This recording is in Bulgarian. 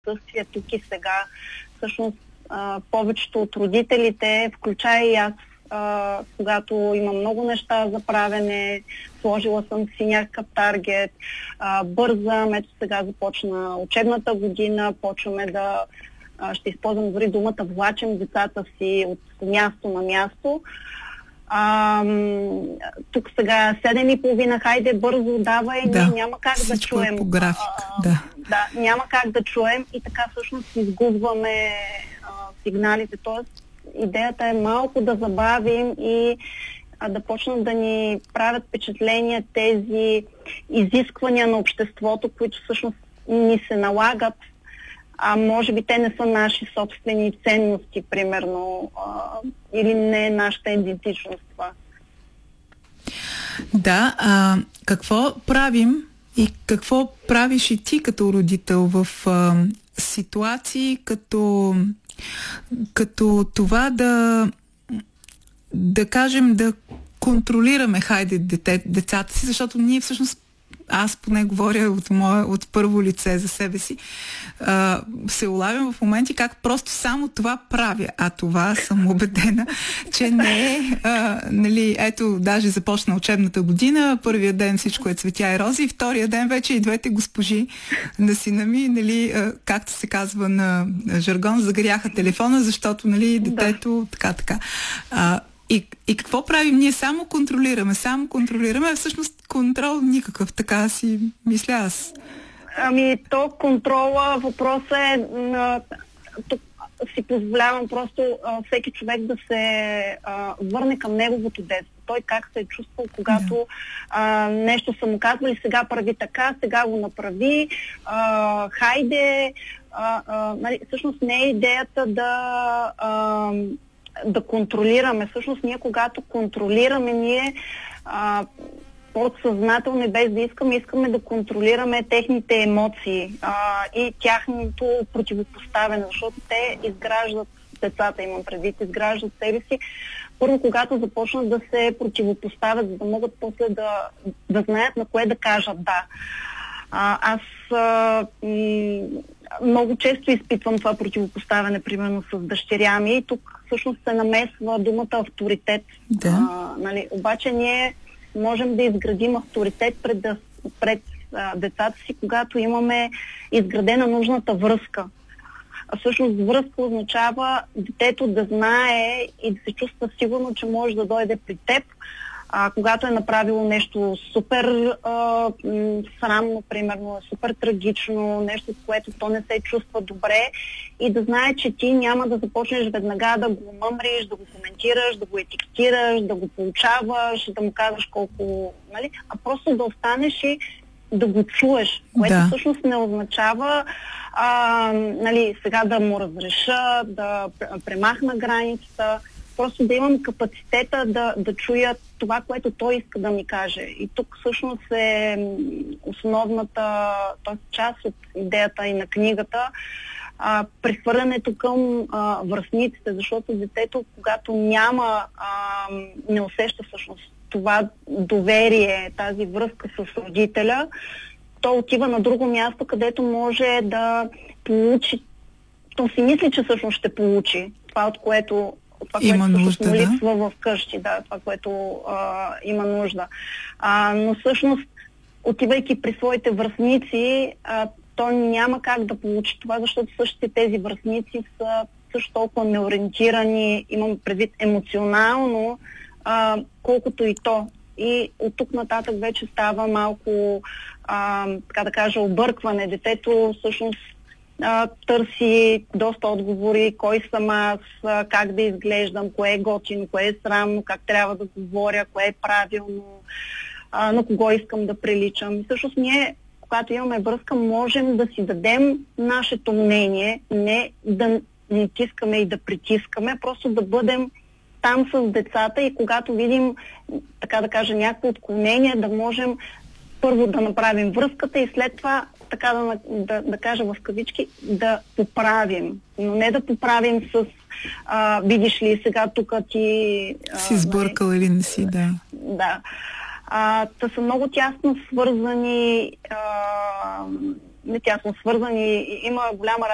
присъствие тук и сега. Всъщност повечето от родителите, включая и аз, когато има много неща за правене, сложила съм си някакъв таргет, бързам, ето сега започна учебната година, почваме да, ще използвам дори думата, влачим децата си от място на място. Тук сега 7:30, хайде бързо, давай, няма как да чуем. По график, да, няма как да чуем и така всъщност изгубваме сигналите. Тоест, идеята е малко да забавим и да почнат да ни правят впечатление тези изисквания на обществото, които всъщност ни се налагат, а може би те не са наши собствени ценности, примерно, или не е нашата идентичност това. Да, какво правим и какво правиш и ти като родител в ситуации като това да кажем, да контролираме децата си, защото ние всъщност, аз поне говоря от първо лице за себе си, се улавям в моменти как просто само това правя, а това съм убедена, че не е, нали, ето, даже започна учебната година, първия ден всичко е цветя и рози, втория ден вече и двете госпожи на сина ми, нали, както се казва на жаргон, загряха телефона, защото, нали, детето, така. И какво правим? Ние само контролираме, а всъщност контрол никакъв, така си мисля аз. То контрола, въпросът е, тук си позволявам просто всеки човек да се върне към неговото детство. Той как се е чувствал, когато нещо са му казвали, сега прави така, сега го направи, хайде. Нали, всъщност не е идеята да контролираме. Всъщност ние, когато контролираме, ние подсъзнателно и без да искаме да контролираме техните емоции и тяхното противопоставяне, защото те изграждат, децата имам предвид, изграждат себе си. Първо, когато започнат да се противопоставят, за да могат после да знаят на кое да кажат да. Аз много често изпитвам това противопоставяне, примерно с дъщеря ми, и тук всъщност се намесва думата авторитет. Нали? Обаче ние можем да изградим авторитет пред децата си, когато имаме изградена нужната връзка. А всъщност връзка означава детето да знае и да се чувства сигурно, че може да дойде при теб, когато е направило нещо супер срамно, примерно, супер трагично, нещо, с което то не се чувства добре, и да знае, че ти няма да започнеш веднага да го мъмриш, да го коментираш, да го етикетираш, да го получаваш, да му казваш колко, нали, а просто да останеш и да го чуеш, което всъщност не означава нали, сега да му разреша, да премахна границата, просто да имам капацитета да чуя това, което той иска да ми каже. И тук всъщност е основната част от идеята и на книгата, прехвърлянето към връстниците, защото детето, когато не усеща всъщност това доверие, тази връзка с родителя, то отива на друго място, където може да получи, то си мисли, че всъщност ще получи това, от което има нужда, му липсва в къщи, това, което има нужда. Но всъщност, отивайки при своите връстници, то няма как да получи това, защото същите тези връстници са също толкова неориентирани, имам предвид емоционално, колкото и то. И от тук нататък вече става малко, така да кажа, объркване. Детето всъщност търси доста отговори, кой съм аз, как да изглеждам, кое е готино, кое е срамно, как трябва да говоря, кое е правилно, на кого искам да приличам. И всъщност ние, когато имаме връзка, можем да си дадем нашето мнение, не да натискаме и да притискаме, просто да бъдем там с децата и когато видим, така да кажа, някакво отклонение, да можем първо да направим връзката и след това, така да кажа в кавички, да поправим. Но не да поправим с видиш ли, сега тук ти... си сбъркал или не си, да. Да. Та са много тясно свързани, не тясно свързани, има голяма